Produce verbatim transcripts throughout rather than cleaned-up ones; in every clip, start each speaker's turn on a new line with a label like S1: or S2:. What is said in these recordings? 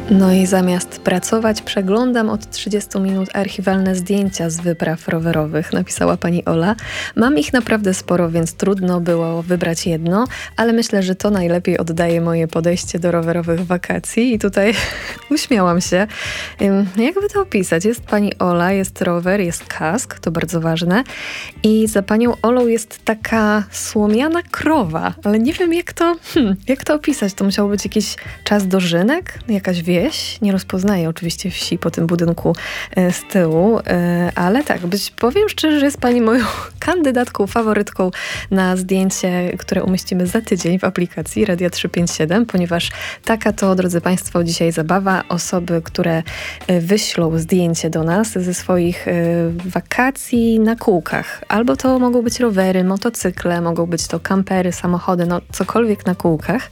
S1: No i zamiast pracować, przeglądam od trzydziestu minut archiwalne zdjęcia z wypraw rowerowych, napisała pani Ola. Mam ich naprawdę sporo, więc trudno było wybrać jedno, ale myślę, że to najlepiej oddaje moje podejście do rowerowych wakacji. I tutaj uśmiałam się. Jakby to opisać? Jest pani Ola, jest rower, jest kask, to bardzo ważne. I za panią Olą jest taka słomiana krowa, ale nie wiem jak to, hmm, jak to opisać. To musiał być jakiś czas dożynek, jakaś wieś. Nie rozpoznaję oczywiście wsi po tym budynku e, z tyłu, e, ale tak, być, powiem szczerze, że jest pani moją kandydatką, faworytką na zdjęcie, które umieścimy za tydzień w aplikacji Radia trzysta pięćdziesiąt siedem, ponieważ taka to, drodzy państwo, dzisiaj zabawa. Osoby, które e, wyślą zdjęcie do nas ze swoich e, wakacji na kółkach. Albo to mogą być rowery, motocykle, mogą być to kampery, samochody, no cokolwiek na kółkach.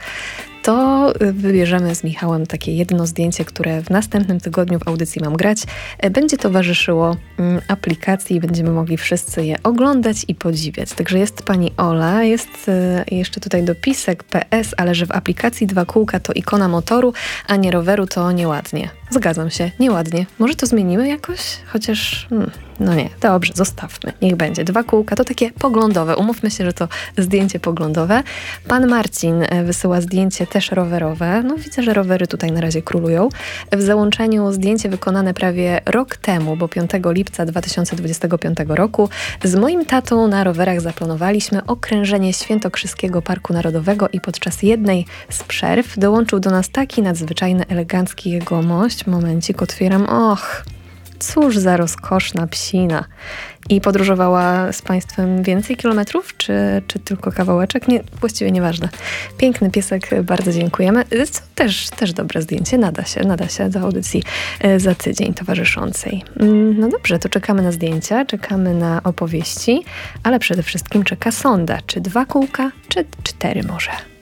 S1: To wybierzemy z Michałem takie jedno zdjęcie, które w następnym tygodniu w audycji Mam Grać będzie towarzyszyło aplikacji i będziemy mogli wszyscy je oglądać i podziwiać. Także jest pani Ola, jest jeszcze tutaj dopisek P S, ale że w aplikacji dwa kółka to ikona motoru, a nie roweru, to nieładnie. Zgadzam się, nieładnie. Może to zmienimy jakoś? Chociaż, hmm, no nie, dobrze, zostawmy. Niech będzie. Dwa kółka to takie poglądowe. Umówmy się, że to zdjęcie poglądowe. Pan Marcin wysyła zdjęcie też rowerowe. No widzę, że rowery tutaj na razie królują. W załączeniu zdjęcie wykonane prawie rok temu, bo piątego lipca dwa tysiące dwudziestego piątego roku z moim tatą na rowerach zaplanowaliśmy okrężenie Świętokrzyskiego Parku Narodowego i podczas jednej z przerw dołączył do nas taki nadzwyczajny, elegancki jegomość. Momencik, otwieram. Och, cóż za rozkoszna psina. I podróżowała z państwem więcej kilometrów, czy, czy tylko kawałeczek? Nie, właściwie nieważne. Piękny piesek, bardzo dziękujemy. Też, też dobre zdjęcie, nada się, nada się do audycji za tydzień towarzyszącej. No dobrze, to czekamy na zdjęcia, czekamy na opowieści, ale przede wszystkim czeka sonda. Czy dwa kółka, czy cztery może?